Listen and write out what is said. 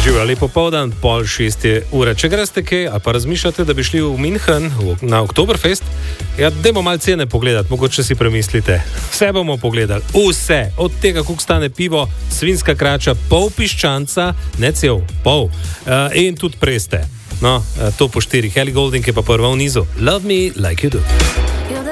Živijo, lepo povdan, 5:30. Če greste kaj, ali pa razmišljate, da bi šli v München na Oktoberfest, ja, dajmo malo cene pogledati, mogoče si premislite. Vse bomo pogledali, vse, od tega, koliko stane pivo, svinska krača, pol piščanca, ne cel, pol, in tudi preste. No, to po 4. Ellie Goulding je pa prva v nizu. Love me like you do.